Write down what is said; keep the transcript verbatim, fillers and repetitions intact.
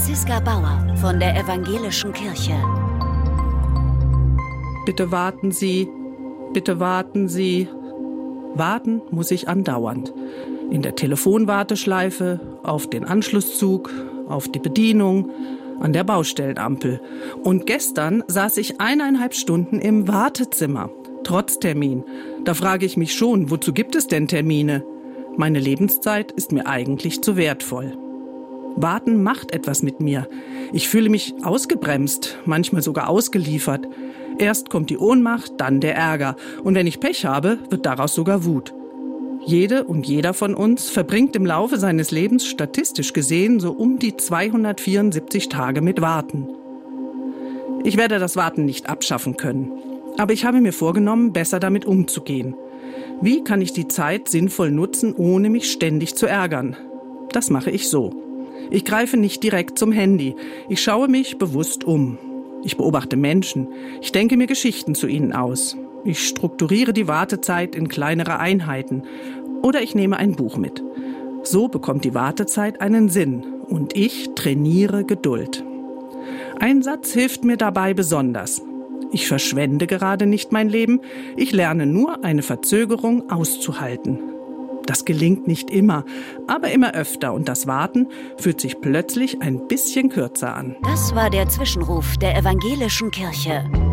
Franziska Bauer von der Evangelischen Kirche. Bitte warten Sie, bitte warten Sie. Warten muss ich andauernd. In der Telefonwarteschleife, auf den Anschlusszug, auf die Bedienung, an der Baustellenampel. Und gestern saß ich eineinhalb Stunden im Wartezimmer, trotz Termin. Da frage ich mich schon, wozu gibt es denn Termine? Meine Lebenszeit ist mir eigentlich zu wertvoll. Warten macht etwas mit mir. Ich fühle mich ausgebremst, manchmal sogar ausgeliefert. Erst kommt die Ohnmacht, dann der Ärger. Und wenn ich Pech habe, wird daraus sogar Wut. Jede und jeder von uns verbringt im Laufe seines Lebens statistisch gesehen so um die zweihundertvierundsiebzig Tage mit Warten. Ich werde das Warten nicht abschaffen können. Aber ich habe mir vorgenommen, besser damit umzugehen. Wie kann ich die Zeit sinnvoll nutzen, ohne mich ständig zu ärgern? Das mache ich so. Ich greife nicht direkt zum Handy. Ich schaue mich bewusst um. Ich beobachte Menschen. Ich denke mir Geschichten zu ihnen aus. Ich strukturiere die Wartezeit in kleinere Einheiten. Oder ich nehme ein Buch mit. So bekommt die Wartezeit einen Sinn. Und ich trainiere Geduld. Ein Satz hilft mir dabei besonders. Ich verschwende gerade nicht mein Leben. Ich lerne nur, eine Verzögerung auszuhalten. Das gelingt nicht immer, aber immer öfter. Und das Warten fühlt sich plötzlich ein bisschen kürzer an. Das war der Zwischenruf der Evangelischen Kirche.